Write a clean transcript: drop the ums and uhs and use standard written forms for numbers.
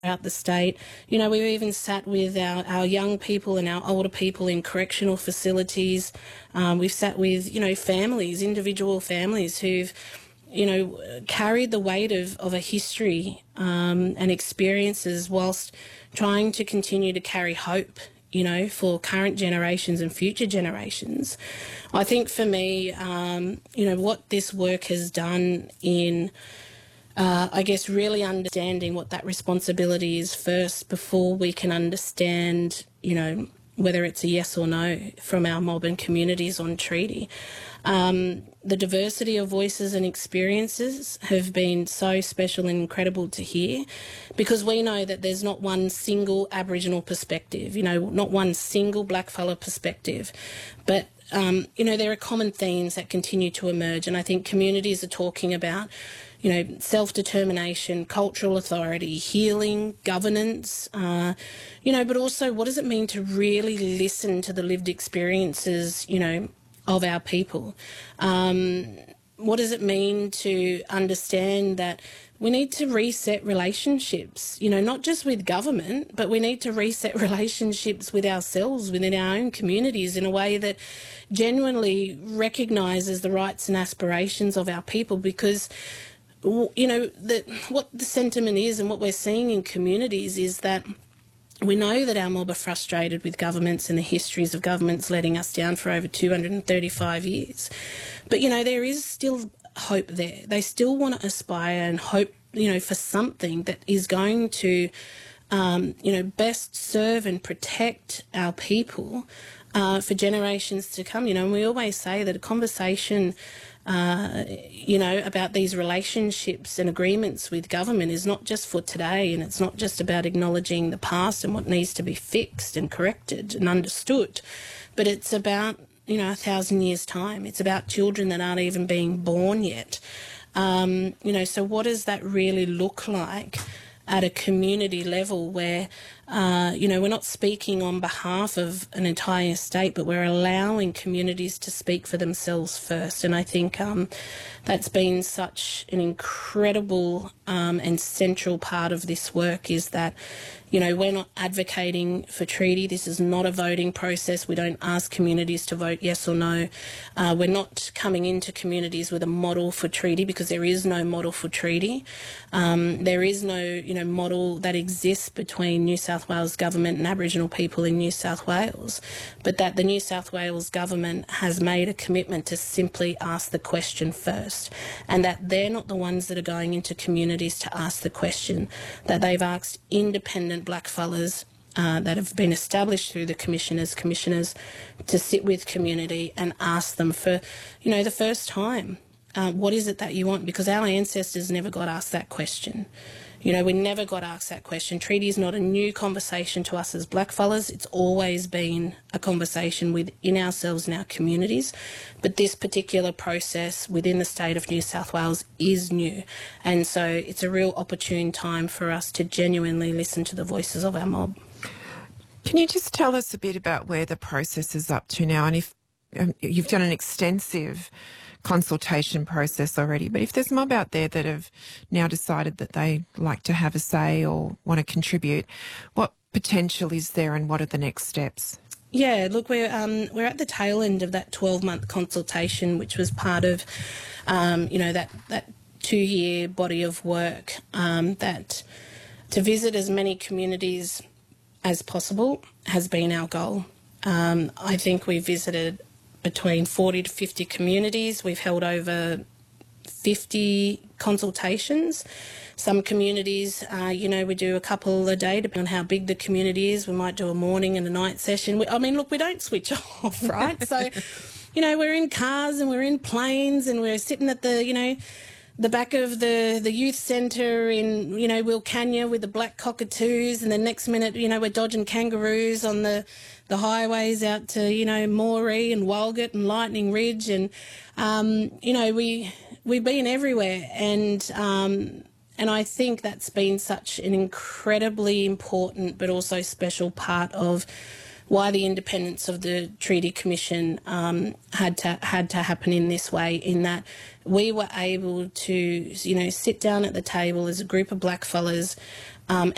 throughout the state. You know, we've even sat with our young people and our older people in correctional facilities. We've sat with, you know, families, individual families who've, you know, carried the weight of a history and experiences whilst trying to continue to carry hope, you know, for current generations and future generations. I think for me, you know, what this work has done in, I guess, really understanding what that responsibility is first before we can understand, you know, whether it's a yes or no from our mob and communities on treaty. The diversity of voices and experiences have been so special and incredible to hear, because we know that there's not one single Aboriginal perspective, you know, not one single blackfella perspective, but you know, there are common themes that continue to emerge, and I think communities are talking about, you know, self-determination, cultural authority, healing, governance, you know, but also what does it mean to really listen to the lived experiences, you know, of our people? What does it mean to understand that we need to reset relationships, you know, not just with government, but we need to reset relationships with ourselves, within our own communities, in a way that genuinely recognises the rights and aspirations of our people, because, you know, what the sentiment is and what we're seeing in communities is that we know that our mob are frustrated with governments and the histories of governments letting us down for over 235 years. But, you know, there is still hope there. They still want to aspire and hope, you know, for something that is going to, you know, best serve and protect our people for generations to come. You know, and we always say that a conversation you know, about these relationships and agreements with government is not just for today, and it's not just about acknowledging the past and what needs to be fixed and corrected and understood, but it's about, you know, 1,000 years' time. It's about children that aren't even being born yet. You know, so what does that really look like at a community level where, you know, we're not speaking on behalf of an entire state, but we're allowing communities to speak for themselves first. And I think that's been such an incredible and central part of this work, is that, you know, we're not advocating for treaty. This is not a voting process. We don't ask communities to vote yes or no. We're not coming into communities with a model for treaty, because there is no model for treaty. There is no, you know, model that exists between New South Wales government and Aboriginal people in New South Wales, but that the New South Wales government has made a commitment to simply ask the question first, and that they're not the ones that are going into communities to ask the question, that they've asked independent blackfellas that have been established through the commissioners to sit with community and ask them for, you know, the first time, what is it that you want? Because our ancestors never got asked that question. You know, we never got asked that question. Treaty is not a new conversation to us as blackfellas. It's always been a conversation within ourselves and our communities. But this particular process within the state of New South Wales is new. And so it's a real opportune time for us to genuinely listen to the voices of our mob. Can you just tell us a bit about where the process is up to now? And if you've done an extensive consultation process already, but if there's mob out there that have now decided that they like to have a say or want to contribute, what potential is there and what are the next steps? Yeah, look, we're at the tail end of that 12-month consultation, which was part of, you know, that 2-year body of work, that to visit as many communities as possible has been our goal. I think we visited between 40 to 50 communities. We've held over 50 consultations. Some communities, you know, we do a couple a day, depending on how big the community is. We might do a morning and a night session. I mean, look, we don't switch off, right? So, you know, we're in cars and we're in planes and we're sitting at the, you know, the back of the youth centre in, you know, Wilcannia with the black cockatoos, and the next minute, you know, we're dodging kangaroos on the highways out to, you know, Moree and Walgett and Lightning Ridge, and, you know, we've been everywhere, and I think that's been such an incredibly important but also special part of why the independence of the Treaty Commission had to happen in this way, in that we were able to, you know, sit down at the table as a group of blackfellas and